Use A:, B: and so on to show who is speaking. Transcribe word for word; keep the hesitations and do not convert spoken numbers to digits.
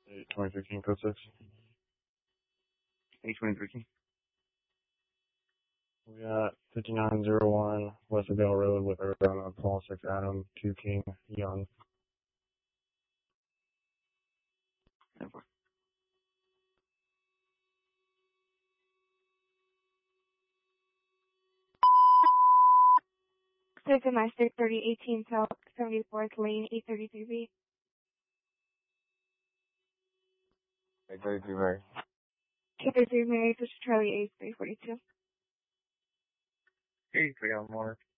A: eight twenty-three King, code six.
B: eight twenty-three King.
A: We got fifty-nine oh one West Adele Road with Arizona, Paul six Adam, two King, Young.
C: Six Domestic thirty eighteen South seventy-fourth Lane, eight thirty-three B.
B: eight thirty-three Mary.
C: eight thirty-three Mary, Fish Charlie, A three forty-two.
B: eighty-three on Warner.